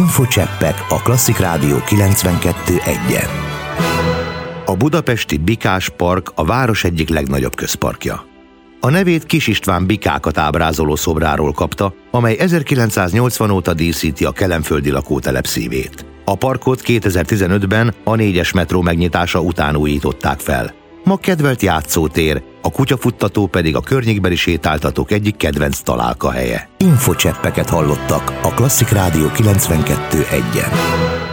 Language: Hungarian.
Infocseppek a Klasszik Rádió 92.1-en. A budapesti Bikás Park a város egyik legnagyobb közparkja. A nevét Kis István bikákat ábrázoló szobráról kapta, amely 1980 óta díszíti a kelenföldi lakótelep szívét. A parkot 2015-ben a 4-es metró megnyitása után újították fel. Ma kedvelt játszótér, a kutyafuttató pedig a környékbeli sétáltatók egyik kedvenc találkahelye. Infocseppeket hallottak a Klasszik Rádió 92.1-en.